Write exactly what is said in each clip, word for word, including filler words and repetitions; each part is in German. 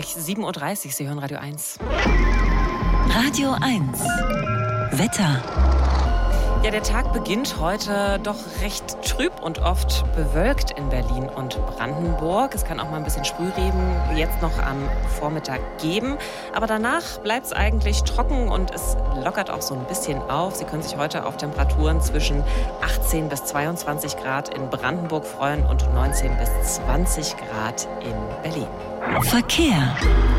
gleich sieben Uhr dreißig. Sie hören Radio eins. Radio eins. Wetter. Ja, der Tag beginnt heute doch recht trüb und oft bewölkt in Berlin und Brandenburg. Es kann auch mal ein bisschen Sprühregen jetzt noch am Vormittag geben. Aber danach bleibt es eigentlich trocken und es lockert auch so ein bisschen auf. Sie können sich heute auf Temperaturen zwischen achtzehn bis zweiundzwanzig Grad in Brandenburg freuen und neunzehn bis zwanzig Grad in Berlin. Verkehr.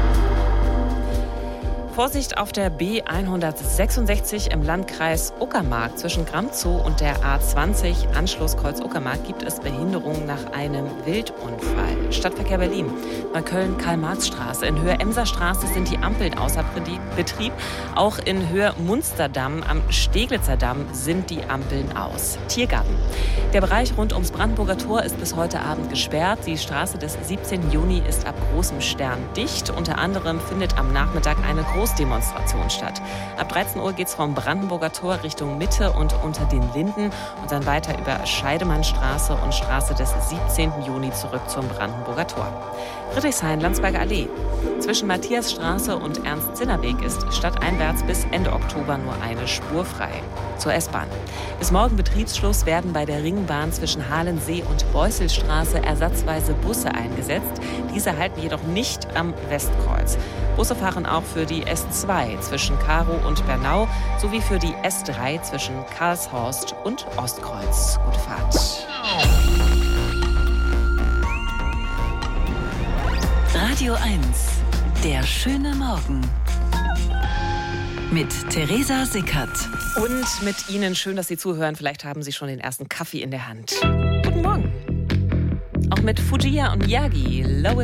Vorsicht auf der B hundertsechsundsechzig im Landkreis Uckermark. Zwischen Gramzow und der A zwanzig, Anschluss Kreuz Uckermark, gibt es Behinderungen nach einem Wildunfall. Stadtverkehr Berlin. Neukölln-Karl-Marx-Straße. In Höhe Emser-Straße sind die Ampeln außer Betrieb. Auch in Höhe Munsterdamm am Steglitzer Damm sind die Ampeln aus. Tiergarten. Der Bereich rund ums Brandenburger Tor ist bis heute Abend gesperrt. Die Straße des siebzehnten Juni ist ab Großem Stern dicht. Unter anderem findet am Nachmittag eine Großdemonstration statt. Ab dreizehn Uhr geht es vom Brandenburger Tor Richtung Mitte und unter den Linden und dann weiter über Scheidemannstraße und Straße des siebzehnten Juni zurück zum Brandenburger Tor. Friedrichshain-Landsberger Allee. Zwischen Matthiasstraße und Ernst-Zinner-Weg ist stadteinwärts bis Ende Oktober nur eine Spur frei. Zur S-Bahn. Bis morgen Betriebsschluss werden bei der Ringbahn zwischen Halensee und Beusselstraße ersatzweise Busse eingesetzt. Diese halten jedoch nicht am Westkreuz. Busse fahren auch für die S zwei zwischen Karow und Bernau sowie für die S drei zwischen Karlshorst und Ostkreuz. Gute Fahrt. Radio eins. Der schöne Morgen. Mit Theresa Sickert. Und mit Ihnen, schön, dass Sie zuhören. Vielleicht haben Sie schon den ersten Kaffee in der Hand. Guten Morgen. Auch mit Fujiya und Miyagi. Lois